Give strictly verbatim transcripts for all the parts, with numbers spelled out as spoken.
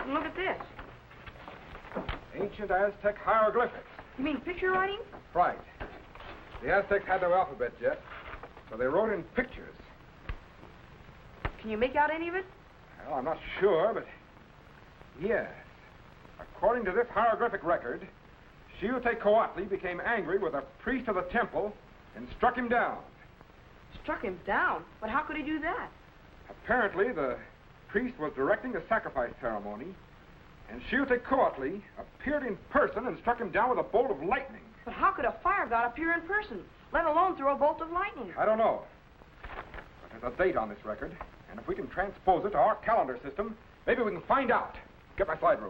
and look at this. Ancient Aztec hieroglyphics. You mean picture writing? Right. The Aztecs had no alphabet yet, so they wrote in pictures. Can you make out any of it? Well, I'm not sure, but yes. According to this hieroglyphic record, Xiuhtecoatl became angry with a priest of the temple and struck him down. Struck him down? But how could he do that? Apparently, the priest was directing a sacrifice ceremony, and Xiuhtecoatl appeared in person and struck him down with a bolt of lightning. But how could a fire god appear in person, let alone throw a bolt of lightning? I don't know. But there's a date on this record, and if we can transpose it to our calendar system, maybe we can find out. Get my slide rule.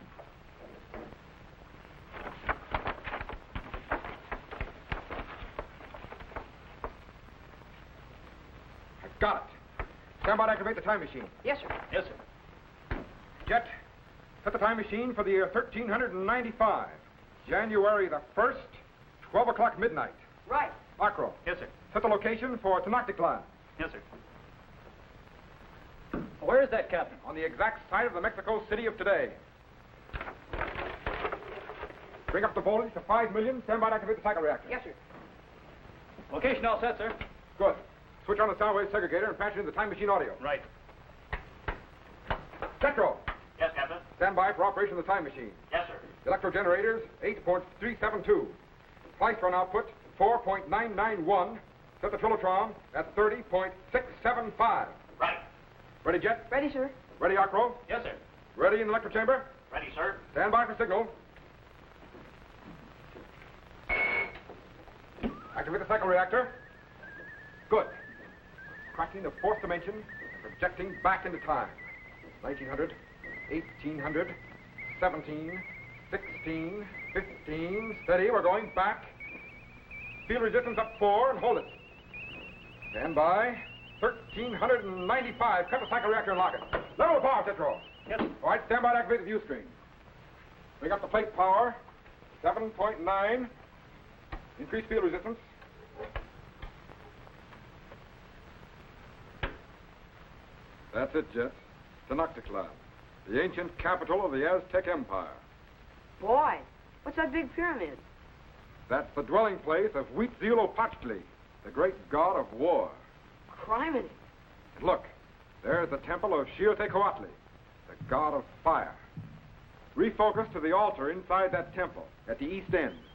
I've got it. Stand by to activate the time machine. Yes, sir. Yes, sir. Jet, set the time machine for the year thirteen ninety-five. January the first, twelve o'clock midnight. Right. Acro. Yes, sir. Set the location for Tenochtitlan. Yes, sir. Where is that, Captain? On the exact site of the Mexico City of today. Bring up the voltage to five million. Stand by to activate the cycle reactor. Yes, sir. Location all set, sir. Good. Switch on the sound wave segregator and patch it into the time machine audio. Right. Petro. Yes, Captain. Stand by for operation of the time machine. Yes, sir. Electro generators, eight point three seven two. Splice run output, four point nine nine one. Set the Trilotron at thirty point six seven five. Right. Ready, Jet? Ready, sir. Ready, Acro? Yes, sir. Ready in the electro chamber? Ready, sir. Stand by for signal. Activate the cycle reactor. Good. Cracking the fourth dimension and projecting back into time. nineteen hundred, eighteen hundred, seventeen, sixteen, fifteen. Steady, we're going back. Field resistance up four and hold it. Stand by. thirteen ninety-five. Cut the cycle reactor and lock it. Level the power, Tetro. Yes. All right, stand by to activate the view screen. Bring up the plate power. seven point nine. Increase field resistance. That's it, Jet. Tenochtitlan, the ancient capital of the Aztec Empire. Boy, what's that big pyramid? That's the dwelling place of Huitzilopochtli, the great god of war. Criminy. And look, there's the temple of Xiuhtecoatl, the god of fire. Refocus to the altar inside that temple at the east end.